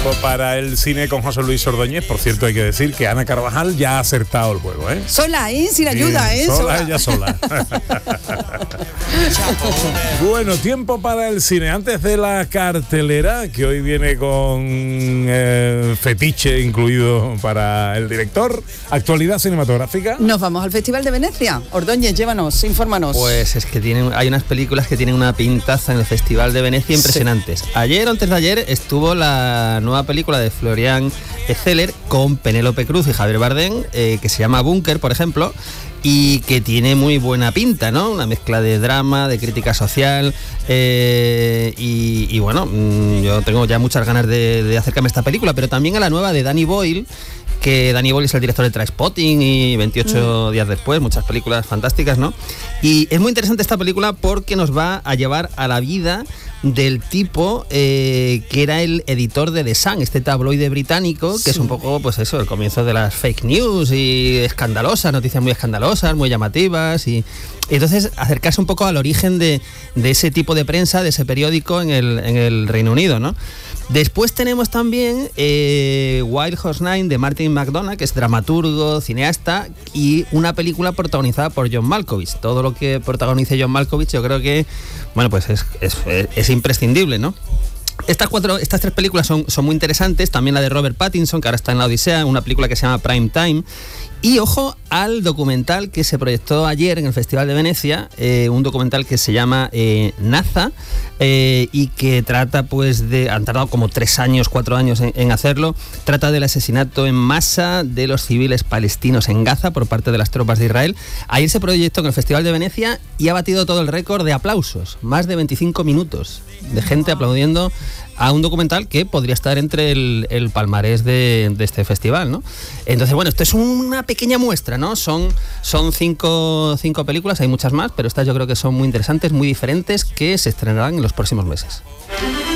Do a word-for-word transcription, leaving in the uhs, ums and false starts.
Tiempo para el cine con José Luis Ordóñez. Por cierto, hay que decir que Ana Carvajal ya ha acertado el juego, ¿eh? Sola, ¿eh? Sin ayuda, ¿eh? Sola, sola. ella sola. Bueno, tiempo para el cine. Antes de la cartelera, que hoy viene con eh, fetiche incluido para el director, actualidad cinematográfica. Nos vamos al Festival de Venecia. Ordóñez, llévanos, infórmanos. Pues es que tienen, hay unas películas que tienen una pintaza en el Festival de Venecia impresionantes. Sí. Ayer o antes de ayer estuvo la nueva película de Florian Zeller con Penélope Cruz y Javier Bardem, eh, que se llama Búnker, por ejemplo, y que tiene muy buena pinta, ¿no? Una mezcla de drama, de crítica social, eh, y, y bueno, yo tengo ya muchas ganas de, de acercarme a esta película, pero también a la nueva de Danny Boyle, que Danny Boyle es el director de Trainspotting y veintiocho mm. días después, muchas películas fantásticas, ¿no? Y es muy interesante esta película porque nos va a llevar a la vida del tipo eh, que era el editor de The Sun, este tabloide británico, que sí. es un poco, pues eso, el comienzo de las fake news y escandalosas, noticias muy escandalosas, muy llamativas, y, y entonces acercarse un poco al origen de, de ese tipo de prensa, de ese periódico en el, en el Reino Unido, ¿no? Después tenemos también eh, Wild Horse Nine de Martin McDonagh, que es dramaturgo, cineasta, y una película protagonizada por John Malkovich. Todo lo que protagonice John Malkovich yo creo que, bueno, pues es, es, es imprescindible, ¿no? Estas cuatro, estas tres películas son, son muy interesantes, también la de Robert Pattinson, que ahora está en La Odisea, una película que se llama Prime Time. Y ojo al documental que se proyectó ayer en el Festival de Venecia, eh, un documental que se llama eh, Naza, eh, y que trata, pues, de, han tardado como tres años, cuatro años en, en hacerlo, trata del asesinato en masa de los civiles palestinos en Gaza por parte de las tropas de Israel. Ayer se proyectó en el Festival de Venecia y ha batido todo el récord de aplausos, más de veinticinco minutos de gente aplaudiendo a un documental que podría estar entre el, el palmarés de, de este festival, ¿no? Entonces, bueno, esto es una pequeña muestra, ¿no? Son, son cinco, cinco películas, hay muchas más, pero estas yo creo que son muy interesantes, muy diferentes, que se estrenarán en los próximos meses.